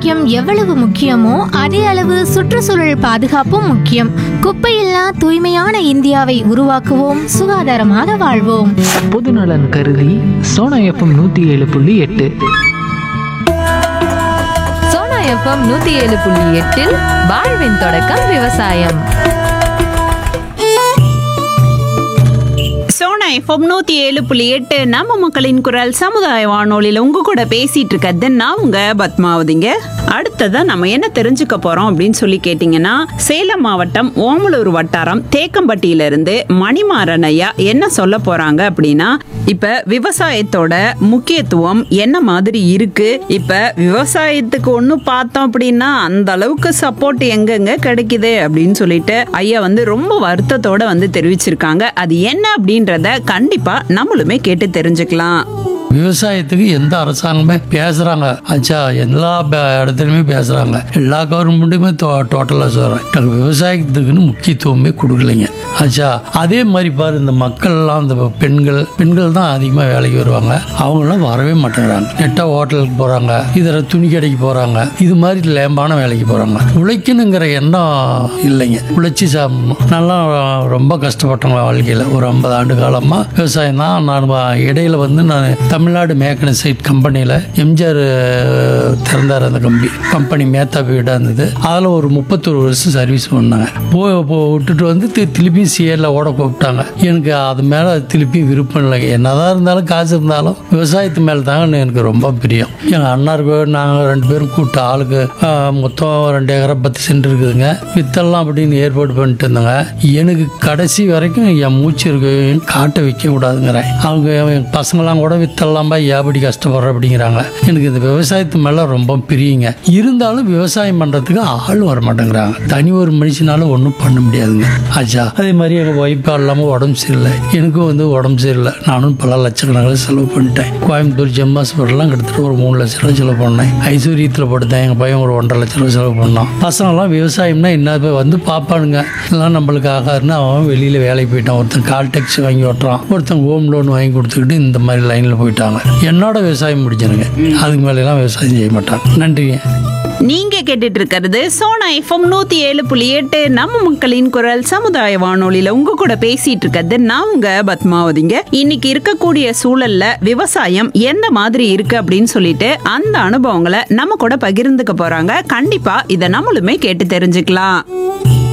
ஆரோக்கியம் எவ்வளவு முக்கியமோ அதே அளவு சுற்றுச்சூழல் பாதுகாப்பும் முக்கியம். குப்பையில்லா தூய்மையான இந்தியாவை உருவாக்குவோம், சுகாதாரமாக வாழ்வோம். பொதுநலன் கருதி சோனா எஃப்எம் 107.8. சோனா எஃப்எம் 107.8 வாழ்வின் தொடக்கம் விவசாயம். சோனா எஃப்எம் 107.8 நம்ம மக்களின் குரல் சமுதாய வானொலியில உங்க கூட பேசிட்டு இருக்கிறது நான் உங்க பத்மாவதிங்க. அடுத்ததா நம்ம என்ன தெரிஞ்சுக்க போறோம் அப்படின்னு சொல்லி கேட்டீங்கன்னா, சேலம் மாவட்டம் ஓமலூர் வட்டாரம் தேக்கம்பட்டியில இருந்து மணிமாறன் ஐயா என்ன சொல்ல போறாங்க அப்படின்னா, இப்ப விவசாயத்தோட முக்கியத்துவம் என்ன மாதிரி இருக்கு, இப்ப விவசாயத்துக்கு ஒண்ணு பார்த்தோம் அப்படின்னா அந்த அளவுக்கு சப்போர்ட் எங்கெங்க கிடைக்குது அப்படின்னு சொல்லிட்டு ஐயா ரொம்ப வருத்தத்தோட தெரிவிச்சிருக்காங்க. அது என்ன அப்படின்றத கண்டிப்பா நம்மளுமே கேட்டு தெரிஞ்சுக்கலாம். விவசாயத்துக்கு எந்த அரசாங்கமே பேசுறாங்க ஆச்சா, எல்லா இடத்துலையுமே பேசுறாங்க. எல்லா கவர்மெண்ட்டுமே டோட்டலாக சொல்றாங்க விவசாயத்துக்குன்னு முக்கியத்துவமே கொடுக்கலைங்க ஆச்சா. அதே மாதிரி பாரு, இந்த மக்கள்லாம் இந்த பெண்கள் தான் அதிகமாக வேலைக்கு வருவாங்க. அவங்களாம் வரவே மாட்டேங்கிறாங்க. நெட்டா ஹோட்டலுக்கு போறாங்க, இதர துணி கடைக்கு போறாங்க, இது மாதிரி லேம்பான வேலைக்கு போறாங்க. உழைக்கணுங்கிற எண்ணம் இல்லைங்க. உழைச்சி சாப்பிடணும். நல்லா ரொம்ப கஷ்டப்பட்டவங்க வாழ்க்கையில் ஒரு 50 ஆண்டு காலமாக விவசாயம் தான். நான் இடையில நான் தமிழ்நாடு மேக்கனைசைட் கம்பெனியில் எம்ஜிஆர் திறந்தார். அந்த கம்பெனி மேத்தா வீடாக இருந்தது. அதில் ஒரு 31 வருஷம் சர்வீஸ் பண்ணாங்க. விட்டுட்டு திருப்பி சிஏல ஓட கூப்பிட்டாங்க. எனக்கு அது மேலே திருப்பி விருப்பம் இல்லைங்க. என்னதான் இருந்தாலும் காசு இருந்தாலும் விவசாயத்து மேலே தாங்க எனக்கு ரொம்ப பிரியம். எங்கள் அண்ணாருக்கு நாங்கள் 2 பேரும் கூப்பிட்டு ஆளுக்கு மொத்தம் 2 ஏக்கரா 10 சென்ட் இருக்குதுங்க. வித்தெல்லாம் அப்படின்னு ஏற்பாடு பண்ணிட்டு இருந்தாங்க. எனக்கு கடைசி வரைக்கும் என் மூச்சு இருக்கு காட்ட வைக்க கூடாதுங்கிறேன். அவங்க என் பசங்களாம் கூட வித்தெல்லாம் எப்படி கஷ்டப்படுற அப்படிங்கிறாங்க. எனக்கு இந்த விவசாயத்து மேல ரொம்ப பிரியுங்க. இருந்தாலும் விவசாயம் பண்றதுக்கு ஆள் வர மாட்டேங்கிறாங்க. தனி ஒரு மனுஷனால ஒன்றும் பண்ண முடியாதுங்க ஆச்சா. அதே மாதிரி எங்கள் ஒய்ஃபா இல்லாமல் உடம்பு சரியில்லை. எனக்கும் உடம்பு சரியில்லை. நானும் பல லட்சக்கணக்கில் செலவு பண்ணிட்டேன். கோயம்புத்தூர் ஜெம்மாஸ்பெல்லாம் கிட்டத்தட்ட ஒரு 3 லட்ச ரூபா செலவு பண்ணேன். ஐஸ்வர்யத்தில் படுத்தேன். எங்கள் பையன் ஒரு 1.5 லட்ச ரூபா செலவு பண்ணான். பசங்கள்லாம் விவசாயம்னா என்ன பார்ப்பானுங்க. இதெல்லாம் நம்மளுக்கு ஆகாதுன்னு அவன் வெளியில் வேலைக்கு போயிட்டான். ஒருத்தன் கால் டேக்ஸி வாங்கி ஓட்டுறான், ஒருத்தன் ஹோம் லோன் வாங்கி கொடுத்துக்கிட்டு இந்த மாதிரி லைனில் போயிட்டாங்க. என்னோட விவசாயம் முடிஞ்சிருங்க. அதுக்கு மேலாம் விவசாயம் செய்ய மாட்டாங்க. நன்றிங்க. நீங்க கேட்டுட்டு இருக்கிறது சோனா எஃப்எம் 107.8 நம்ம மக்களின் குரல் சமுதாய வானொலியில உங்க கூட பேசிட்டு இருக்கிறது நான் உங்க பத்மாவதிங்க. இன்னைக்கு இருக்கக்கூடிய சூழல்ல விவசாயம் என்ன மாதிரி இருக்கு அப்படின்னு சொல்லிட்டு அந்த அனுபவங்களை நம்ம கூட பகிர்ந்துக்க போறாங்க. கண்டிப்பா இதை நம்மளுமே கேட்டு தெரிஞ்சுக்கலாம்.